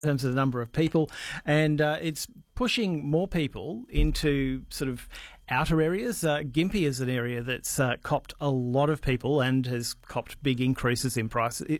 in terms of the number of people, and it's pushing more people into sort of outer areas. Gympie is an area that's copped a lot of people and has copped big increases in prices.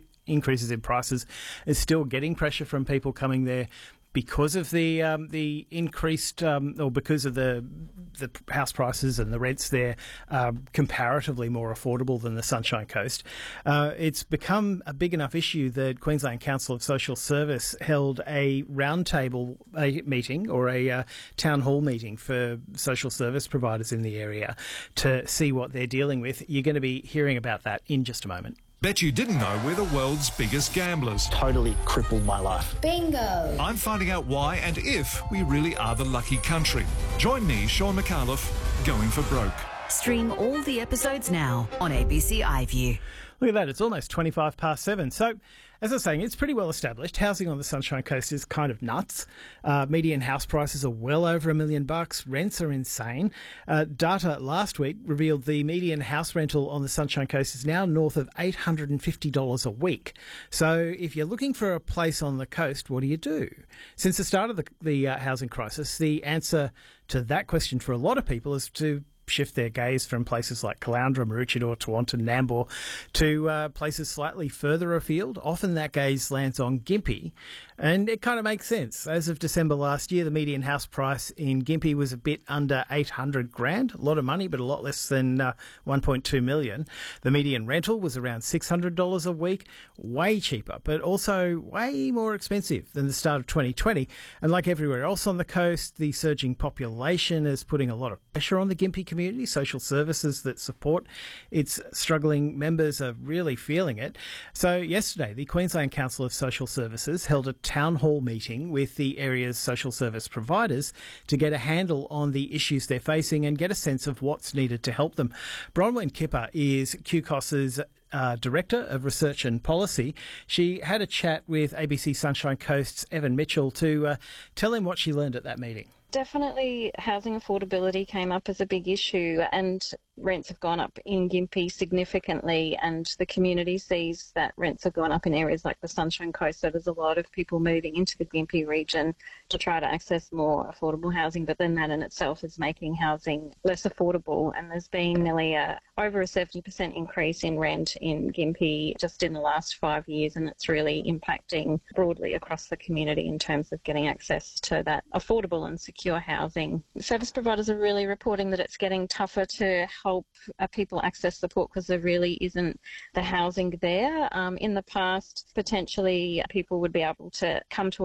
Is still getting pressure from people coming there because of the increased or because of the house prices and the rents there comparatively more affordable than the Sunshine Coast. It's become a big enough issue that Queensland Council of Social Service held a roundtable meeting or a town hall meeting for social service providers in the area to see what they're dealing with. You're going to be hearing about that in just a moment. Bet you didn't know we're the world's biggest gamblers. Totally crippled my life. Bingo! I'm finding out why and if we really are the lucky country. Join me, Sean McAuliffe, Going for Broke. Stream all the episodes now on ABC iView. Look at that, it's almost 25 past 7. So, as I was saying, it's pretty well established. Housing on the Sunshine Coast is kind of nuts. Median house prices are well over $1 million. Rents are insane. Data last week revealed the median house rental on the Sunshine Coast is now north of $850 a week. So if you're looking for a place on the coast, what do you do? Since the start of the housing crisis, the answer to that question for a lot of people is to shift their gaze from places like Caloundra, Maroochydore, Tewantin, Nambour to places slightly further afield. Often that gaze lands on Gympie, and it kind of makes sense. As of December last year, the median house price in Gympie was a bit under $800,000. A lot of money, but a lot less than $1.2 million. The median rental was around $600 a week, way cheaper, but also way more expensive than the start of 2020. And like everywhere else on the coast, the surging population is putting a lot of pressure on the Gympie community. Social services that support its struggling members are really feeling it. So yesterday, the Queensland Council of Social Services held a town hall meeting with the area's social service providers to get a handle on the issues they're facing and get a sense of what's needed to help them. Bronwyn Kipper is QCOS's Director of Research and Policy. She had a chat with ABC Sunshine Coast's Evan Mitchell to tell him what she learned at that meeting. Definitely housing affordability came up as a big issue, and rents have gone up in Gympie significantly, and the community sees that rents have gone up in areas like the Sunshine Coast, so there's a lot of people moving into the Gympie region to try to access more affordable housing, but then that in itself is making housing less affordable, and there's been nearly over a 70% increase in rent in Gympie just in the last 5 years, and it's really impacting broadly across the community in terms of getting access to that affordable and secure housing. Service providers are really reporting that it's getting tougher to help people access support because there really isn't the housing there. In the past, potentially people would be able to come to